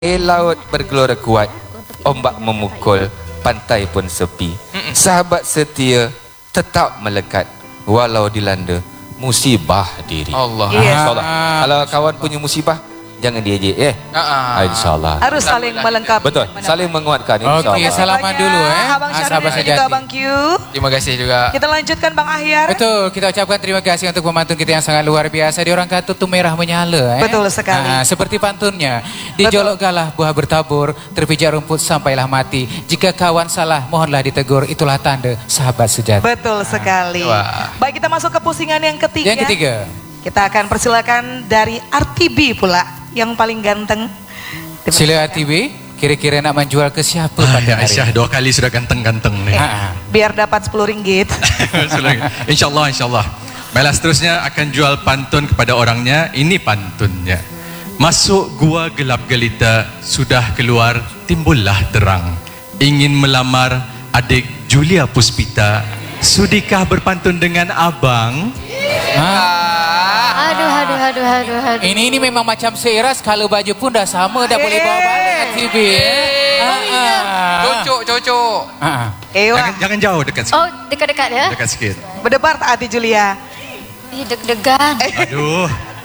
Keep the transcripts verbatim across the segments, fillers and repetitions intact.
Air laut bergelora kuat, ombak memukul, pantai pun sepi. Sahabat setia tetap melekat walau dilanda musibah diri. Allah. Yes. InsyaAllah. Kalau kawan punya musibah, jangan diejek eh. Uh-uh. InsyaAllah. Harus saling melengkapi. Betul, saling menguatkan. Okey, salaman dulu eh. Abang Syarif dan juga Abang Q. Terima kasih juga. Kita lanjutkan Bang Ahyar. Betul, kita ucapkan terima kasih untuk pemantun kita yang sangat luar biasa. Di orang kata tu merah menyala eh. Betul sekali. Nah, seperti pantunnya, dijolok galah buah bertabur, terpijak rumput sampailah mati. Jika kawan salah, mohonlah ditegur, itulah tanda sahabat sejati. Betul sekali. Wah. Baik, kita masuk ke pusingan yang ketiga. Yang ketiga. Kita akan persilakan dari R T B pula, yang paling ganteng. Sila R T B, kira-kira nak menjual ke siapa ah, pada ya, hari Aisyah ini? dua kali sudah ganteng-ganteng nih. Eh, biar dapat sepuluh ringgit. InsyaAllah, insyaAllah. Baiklah, seterusnya akan jual pantun kepada orangnya. Ini pantunnya. Masuk gua gelap gelita, sudah keluar timbullah terang. Ingin melamar adik Julia Puspita, sudikah berpantun dengan abang? Aduh, aduh, aduh, aduh, aduh. Ini ini memang macam seiras, kalau baju pun dah sama, dah boleh bawa balik R T B. Cocok, cocok. Ewa. Jangan, jangan jauh, dekat sikit. Oh, dekat-dekat ya? Dekat sikit. Berdebar tak hati Julia? Ih, deg-degan. Aduh.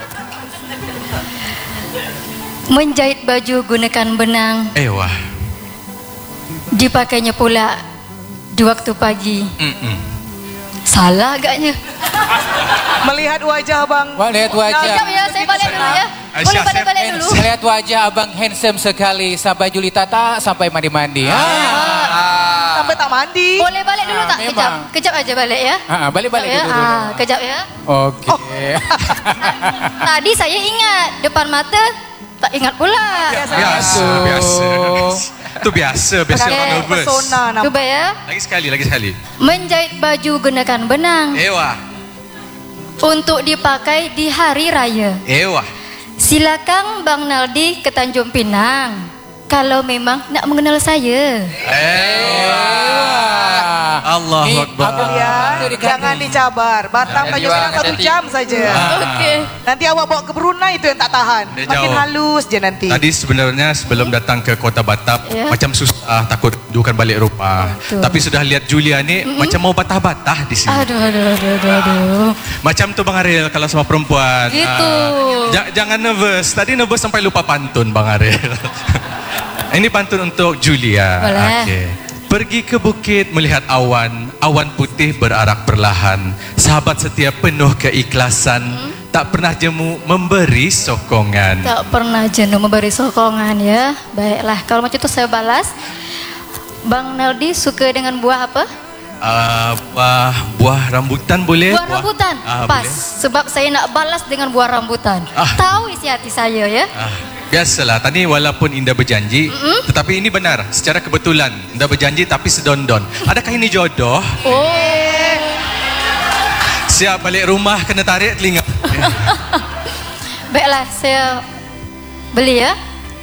Menjahit baju gunakan benang, Eh wah. dipakainya pula di waktu pagi. Mm-mm. Salah agaknya. Melihat wajah Bang. Wah, lihat wajah. Sekejap ya, saya balik dulu ya. Boleh Aisyah, balik-balik dulu. Saya lihat wajah abang handsome sekali. Sampai Julita tak sampai mandi-mandi. Ha? Sampai tak mandi. Boleh balik dulu Ah, tak? memang. Kejap, kejap aja balik ya. Ha, balik-balik ya. dulu. dulu. Ah, kejap ya. Okey. Tadi saya ingat, depan mata tak ingat pula. Biasa, biasa. Itu biasa, biasa Okey. orang nervous. Pesona nampak. Cuba ya. Lagi sekali, lagi sekali. Menjahit baju gunakan benang Eh wah. untuk dipakai di hari raya. Eh wah. Silakan Bang Naldi ke Tanjung Pinang kalau memang nak mengenal saya. Eh wah. Allahu Ni, Akbar. abang- Ya, Ada di jangan kaki. dicabar. Batam Jadi, Tanjung Bang, Pinang satu hati-hati. jam saja. Okey. Nanti awak bawa ke Brunei itu yang tak tahan. Dia Makin jauh. halus je nanti. Tadi sebenarnya sebelum datang ke Kota Batam, Ya. macam susah, takut dukan balik rumah. Betul. Tapi sudah lihat Julia ni, mm-hmm. macam mau batah-batah di sini. Aduh, aduh, aduh, aduh, aduh. Macam tu Bang Ariel kalau sama perempuan. Gitu. Ah, ja- jangan nervous. Tadi nervous sampai lupa pantun Bang Ariel. Ini pantun untuk Julia. Boleh. Okey. Pergi ke bukit melihat awan, awan putih berarak perlahan. Sahabat setia penuh keikhlasan, hmm. tak pernah jemu memberi sokongan. Tak pernah jenuh memberi sokongan ya. Baiklah, kalau macam itu saya balas. Bang Naldi suka dengan buah apa? Uh, buah, buah rambutan boleh? Buah rambutan. Ah, Pas. boleh. Sebab saya nak balas dengan buah rambutan. Ah. Tahu isi hati saya ya. Ah, biasalah, tadi walaupun Indah berjanji, mm-hmm. tetapi ini benar, secara kebetulan. Indah berjanji tapi sedondon. Adakah ini jodoh? Oh. Siap balik rumah kena tarik telinga. Baiklah, saya beli ya.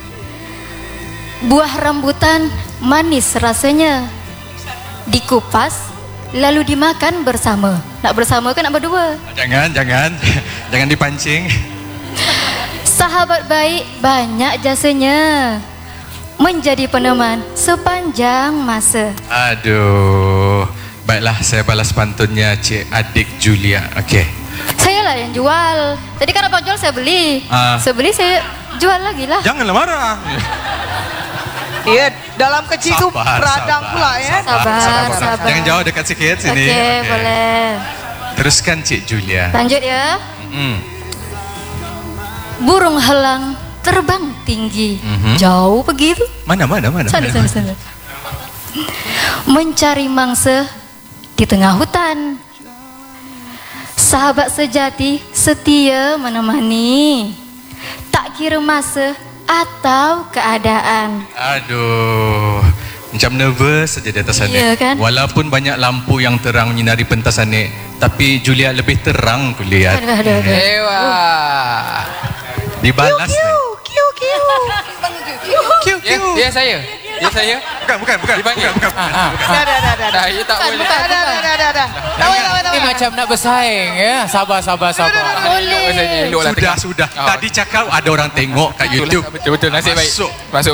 Buah rambutan manis rasanya. Dikupas lalu dimakan bersama. Nak bersama ke nak berdua? Jangan, jangan. Jangan dipancing. Sahabat baik banyak jasanya. Menjadi peneman sepanjang masa. Aduh. Baiklah, saya balas pantunnya Cik Adik Julia. Okey. Saya lah yang jual. Tadi kan abang jual saya beli. Ah. Saya beli saya jual lagi lah. Janganlah marah. Iya, dalam kecil tu Sabar, beradang sabar, pula ya. Sabar, sabar. Jangan jauh, dekat sikit Okey, sini. Okey. boleh. Teruskan Cik Julia. Lanjut ya. Hmm. Burung helang terbang tinggi. Mhm. Jauh begitu. Mana, mana, mana? Sana, mana, sana, sana. Mencari mangsa di tengah hutan. Sahabat sejati setia menemani. Tak kira masa atau keadaan. Aduh, macam nervous saja di atas sana. Iya kan? Walaupun banyak lampu yang terang menyinari pentas sana, tapi Julia lebih terang kulihat. Aduh, aduh, aduh. Ewa. Dibalas. Kiu, kiu, kiu. Ya, ya saya. Ya saya. Bukan, bukan, bukan. Dipanggil. Bukan, bukan. Ah, ah, Dah, dah, dah, dah. Dah, ya tak Bukan, boleh. bukan. Dah, dah, dah, dah, dah, dah. Tak boleh, tak boleh, tak Ini boleh. macam nak bersaing ya. Sabar, sabar, sabar. Boleh. Elok lah Sudah, tengah. sudah. Oh. Tadi cakap ada orang tengok kat YouTube. Betul-betul, nasib baik. Masuk. Masuk